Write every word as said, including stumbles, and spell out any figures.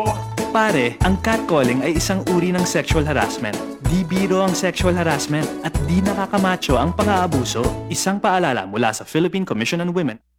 Pare, ang catcalling ay isang uri ng sexual harassment. Di biro ang sexual harassment at di nakakamacho ang pang-aabuso. Isang paalala mula sa Philippine Commission on Women.